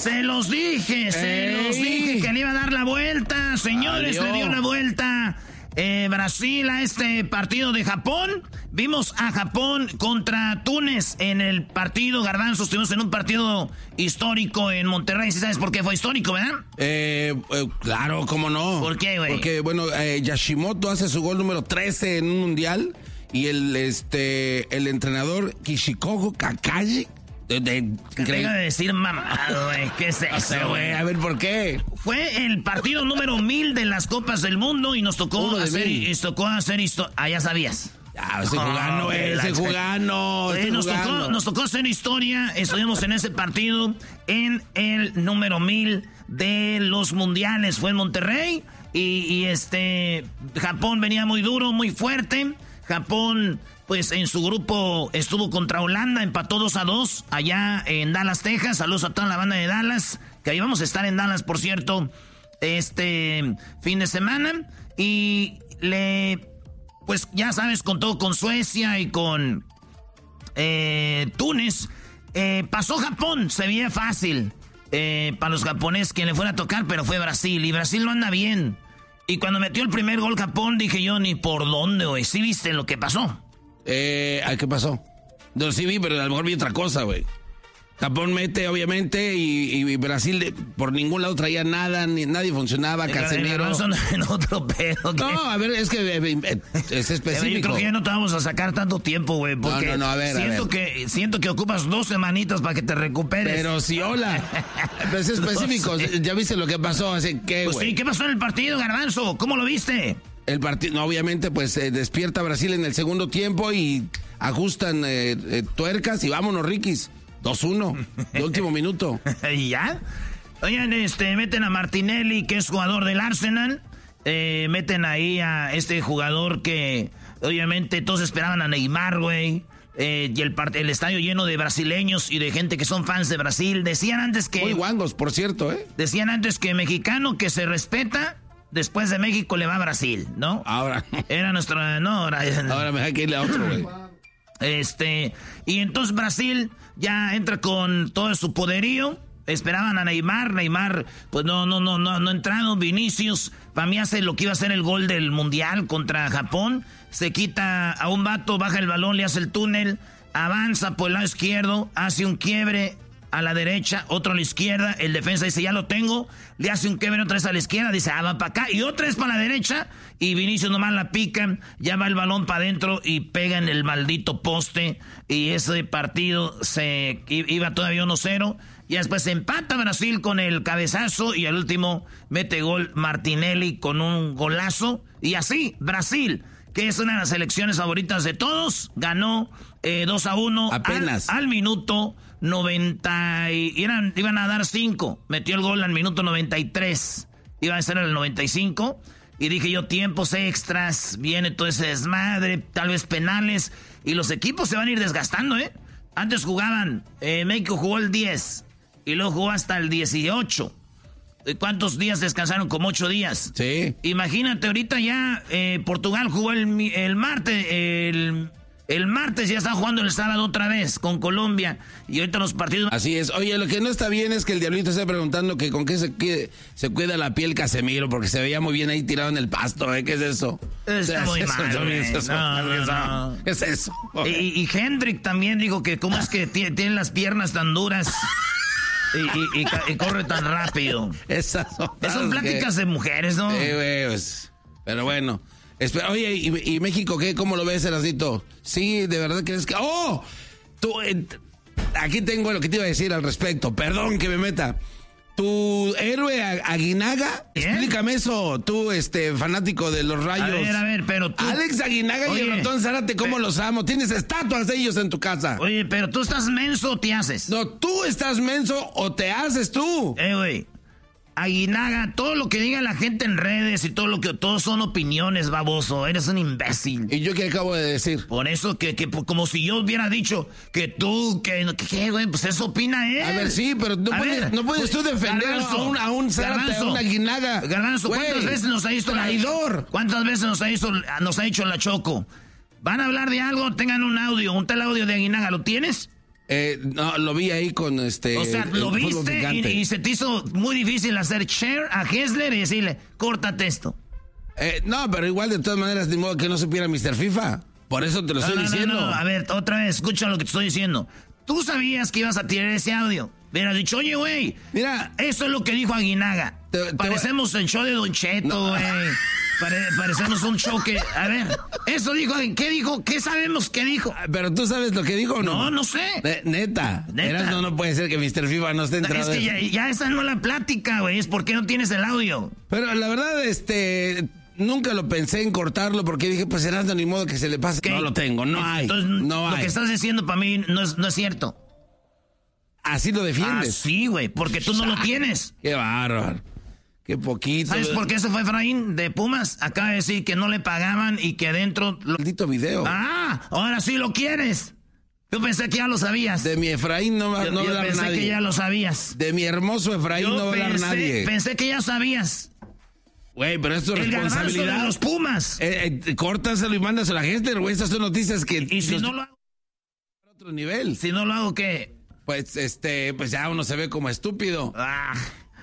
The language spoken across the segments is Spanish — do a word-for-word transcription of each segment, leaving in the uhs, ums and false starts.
Se los dije, se Ey. los dije que le iba a dar la vuelta. Señores, Adiós. le dio la vuelta eh, Brasil a este partido de Japón. Vimos a Japón contra Túnez en el partido, Garbanzo. Estuvimos en un partido histórico en Monterrey. ¿Sí sabes por qué fue histórico, verdad? Eh, eh, claro, cómo no. ¿Por qué, güey? Porque, bueno, eh, Yashimoto hace su gol número trece en un mundial y el, este, el entrenador Kishikogo Kakashi... De, de, Te tengo de decir mamado, güey. ¿Qué es eso, güey? A ver, ¿por qué? Fue el partido número mil de las Copas del Mundo y nos tocó Uno de hacer, mil. nos tocó hacer historia. Ah, ya sabías. Ah, ese jugando, No, güey, la ese ch- jugando, Eh, ese nos, jugando. tocó, nos tocó hacer historia. Estuvimos en ese partido en el número mil de los mundiales. Fue en Monterrey. Y, y este Japón venía muy duro, muy fuerte. Japón, pues en su grupo estuvo contra Holanda, empató dos a dos allá en Dallas, Texas. Saludos a toda la banda de Dallas, que ahí vamos a estar en Dallas, por cierto, este fin de semana. Y le, pues ya sabes, con todo, con Suecia y con eh, Túnez, eh, pasó Japón, se veía fácil eh, para los japoneses que le fuera a tocar, pero fue Brasil, y Brasil no anda bien. Y cuando metió el primer gol Japón, dije yo, ni por dónde, güey. ¿Sí viste lo que pasó? Eh, ¿qué pasó? No, sí vi, pero a lo mejor vi otra cosa, güey. Japón mete, obviamente, y, y Brasil de- por ningún lado traía nada, ni nadie funcionaba, Casemiro. No, son en otro pedo. ¿qué? No, a ver, es que eh, eh, es Yo específico. creo que ya no te vamos a sacar tanto tiempo, güey. Porque No, no, no, a ver, a siento, ver. Que, siento que ocupas dos semanitas para que te recuperes. Pero sí, hola. Pero es específico. No sé. Ya viste lo que pasó, así que, Pues güey. sí, ¿qué pasó en el partido, Garbanzo? ¿Cómo lo viste? El partido, no, obviamente, pues eh, despierta Brasil en el segundo tiempo y ajustan eh, eh, tuercas y vámonos, Riquis. dos uno, de último minuto. ¿Y ya? Oigan, este, meten a Martinelli, que es jugador del Arsenal. Eh, meten ahí a este jugador que, obviamente, todos esperaban a Neymar, güey. Eh, y el, part- el estadio lleno de brasileños y de gente que son fans de Brasil. Decían antes que... Muy guangos, por cierto, ¿eh? Decían antes que mexicano que se respeta, después de México le va a Brasil, ¿no? Ahora, Era nuestra... No, ahora... ahora me hay que irle a otro, güey. Este, y entonces Brasil ya entra con todo su poderío. Esperaban a Neymar, Neymar, pues no, no, no, no, no entraron. Vinicius, para mí hace lo que iba a ser el gol del Mundial contra Japón. Se quita a un vato, baja el balón, le hace el túnel, avanza por el lado izquierdo, hace un quiebre a la derecha, otro a la izquierda, el defensa dice, ya lo tengo, le hace un quiebre otra vez a la izquierda, dice, ah, va para acá, y otra vez para la derecha, y Vinicius nomás la pica, ya va el balón para adentro y pega en el maldito poste, y ese partido se iba todavía uno cero, y después se empata Brasil con el cabezazo, y al último mete gol Martinelli con un golazo, y así, Brasil, que es una de las selecciones favoritas de todos, ganó eh, dos a uno Apenas. Al, al minuto noventa y eran, iban a dar cinco, metió el gol al minuto noventa y tres, iba a ser el noventa y cinco, y dije yo, tiempos extras, viene todo ese desmadre, tal vez penales, y los equipos se van a ir desgastando, ¿eh? Antes jugaban, eh, México jugó el diez, y luego jugó hasta el dieciocho. ¿Cuántos días descansaron? Como ocho días. Sí. Imagínate, ahorita ya eh, Portugal jugó el, mi- el martes, el, el martes ya está jugando el sábado otra vez con Colombia. Y ahorita los partidos... Así es. Oye, lo que no está bien es que el Diablito esté preguntando que con qué se, cuide- se cuida la piel Casemiro, porque se veía muy bien ahí tirado en el pasto, ¿eh? ¿Qué es eso? Está muy Eso, mal, eso, güey. eso, No, eso, no, no. ¿Qué es eso? Y, y Hendrik también dijo que cómo es que tiene, tiene las piernas tan duras y, y- y ca- y corre tan rápido. Esas son, Esas son pláticas de mujeres, ¿no? Sí, güey, pues, pero bueno. Espera, oye, ¿y, y México qué? ¿Cómo lo ves, Erasito? Sí, de verdad crees que... ¡Oh! Tú, eh, aquí tengo lo que te iba a decir al respecto. Perdón que me meta. Tu héroe A- Aguinaga, ¿Bien? explícame eso, tú, este, fanático de los Rayos. A ver, a ver, pero tú... Alex Aguinaga y Oye, el Ratón Zárate, ¿cómo pe- los amo? Tienes estatuas de ellos en tu casa. Oye, pero tú estás menso o te haces. No, tú estás menso o te haces tú. Eh, güey. Aguinaga, todo lo que diga la gente en redes y todo lo que... Todos son opiniones, baboso. Eres un imbécil. ¿Y yo qué acabo de decir? Por eso que, que pues, como si yo hubiera dicho que tú, que... que ¿Qué, güey? Pues eso opina él. A ver, sí, pero no A puedes, ver, no puedes tú pues, defender Garbanzo, a un, a un Zárate, a Garbanzo, un Aguinaga. Garbanzo, ¿cuántas Güey, veces nos ha visto la... traidor? ¿Cuántas veces nos ha, hizo, nos ha dicho la Choco? Van a hablar de algo, tengan un audio, un tal audio de Aguinaga, ¿lo tienes? Eh, no, lo vi ahí con este... O sea, lo viste y, y se te hizo muy difícil hacer share a Hessler y decirle, córtate esto. Eh, no, pero igual de todas maneras, de modo que no supiera mister FIFA. Por eso te lo no, estoy no, diciendo. No, no, a ver, otra vez, escucha lo que te estoy diciendo. Tú sabías que ibas a tirar ese audio. Hubieras dicho, oye, güey, mira, eso es lo que dijo Aguinaga. Te, te Parecemos el show de Don Cheto, güey. No. Pare, parecemos un show que... A ver, eso dijo, ¿qué dijo? ¿Qué sabemos que dijo? Pero tú sabes lo que dijo o no. No, no sé. De, neta. Neta. Eras, no, no puede ser que mister FIFA no esté entrado. Es que ya, ya esa no es la plática, güey. Es porque no tienes el audio. Pero la verdad, este... Nunca lo pensé en cortarlo porque dije, pues Erasmo, ni modo que se le pase. ¿Qué? No lo tengo, no hay. Entonces, no lo hay. que estás diciendo para mí no es, no es cierto. Así lo defiendes. Ah, sí, güey, porque tú no lo tienes. Qué bárbaro. Qué poquito. ¿Sabes por qué se fue Efraín de Pumas? Acaba de decir que no le pagaban y que dentro... Lo... Maldito video. Ah, ahora sí lo quieres. Yo pensé que ya lo sabías. De mi Efraín no va, yo, no yo va a hablar nadie. Pensé que ya lo sabías. De mi hermoso Efraín yo no va a hablar nadie. Pensé que ya sabías. Güey, pero es tu el responsabilidad. De los Pumas. Eh, eh, córtaselo y mándaselo a Hessler, güey. Estas son noticias que... ¿Y si no lo hago? A otro nivel. Si no lo hago, ¿qué? Pues, este, pues ya uno se ve como estúpido. Ah.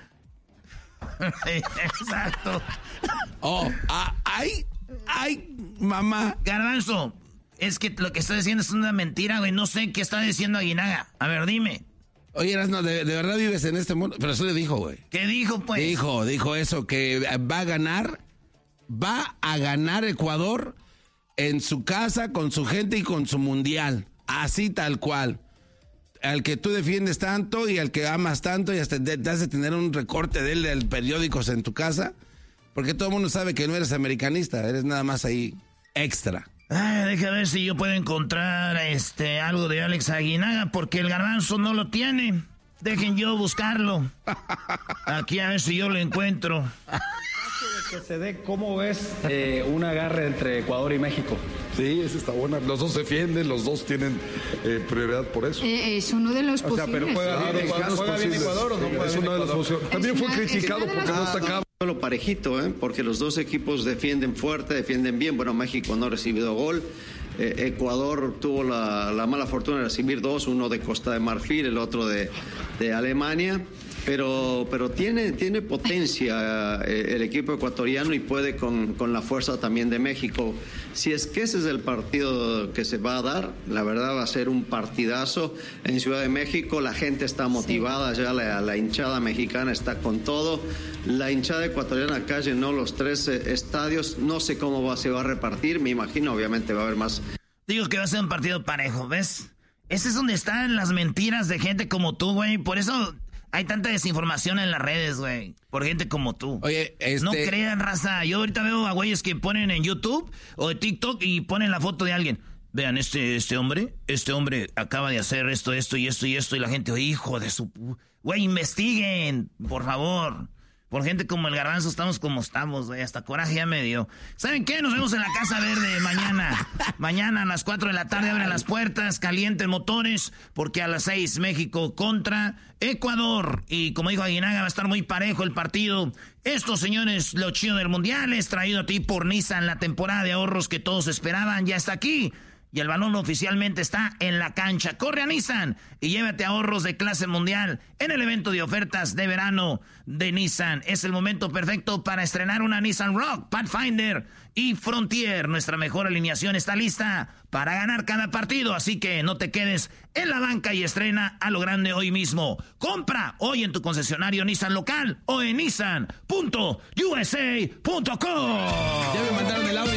Exacto. Oh, ah, ay, ay, mamá. Garbanzo, es que lo que está diciendo es una mentira, güey. No sé qué está diciendo Aguinaga. A ver, dime. Oye, Erasmo, ¿de, de verdad vives en este mundo? Pero eso le dijo, güey. ¿Qué dijo, pues? Dijo, dijo eso, que va a ganar, va a ganar Ecuador en su casa, con su gente y con su mundial. Así tal cual. Al que tú defiendes tanto y al que amas tanto y hasta te, te hace tener un recorte de él de periódicos en tu casa. Porque todo el mundo sabe que no eres americanista, eres nada más ahí extra. Ay, deja ver si yo puedo encontrar este algo de Alex Aguinaga, porque el Garbanzo no lo tiene. Dejen yo buscarlo. Aquí a ver si yo lo encuentro. Que se dé, ¿cómo ves eh, un agarre entre Ecuador y México? Sí, esa está buena. Los dos defienden, los dos tienen eh, prioridad por eso. Eh, es uno de los o sea, posibles. pero juega, claro, bien, Ecuador, ¿juega bien Ecuador o no juega es bien una de las opciones. También fue criticado porque no está acá. Lo parejito, ¿eh? Porque los dos equipos defienden fuerte, defienden bien. Bueno, México no ha recibido gol. Eh, Ecuador tuvo la, la mala fortuna de recibir dos, uno de Costa de Marfil, el otro de, de Alemania. Pero, pero tiene, tiene potencia eh, el equipo ecuatoriano y puede con, con la fuerza también de México. Si es que ese es el partido que se va a dar, la verdad va a ser un partidazo en Ciudad de México. La gente está motivada, ya la, la hinchada mexicana está con todo. La hinchada ecuatoriana acá llenó los tres eh, estadios. No sé cómo va, se va a repartir, me imagino, obviamente va a haber más. Digo que va a ser un partido parejo, ¿ves? Ese es donde están las mentiras de gente como tú, güey. Por eso... hay tanta desinformación en las redes, güey, por gente como tú. Oye, este... no crean, raza. Yo ahorita veo a güeyes que ponen en YouTube o de TikTok y ponen la foto de alguien. Vean, este, este hombre, este hombre acaba de hacer esto, esto y esto y esto. Y la gente, hijo de su... güey, investiguen, por favor. Por gente como el Garbanzo estamos como estamos, güey. Hasta coraje ya me dio. ¿Saben qué? Nos vemos en la Casa Verde mañana. Mañana a las cuatro de la tarde abren las puertas, calienten motores, porque a las seis México contra Ecuador. Y como dijo Aguinaga, va a estar muy parejo el partido. Esto, señores, lo chido del Mundial es traído a ti por Nissan. La temporada de ahorros que todos esperaban ya está aquí. Y el balón oficialmente está en la cancha. Corre a Nissan y llévate ahorros de clase mundial en el evento de ofertas de verano de Nissan. Es el momento perfecto para estrenar una Nissan Rogue, Pathfinder y Frontier. Nuestra mejor alineación está lista para ganar cada partido. Así que no te quedes en la banca y estrena a lo grande hoy mismo. Compra hoy en tu concesionario Nissan local o en nissan punto u s a punto com. Ya me mandaron el audio.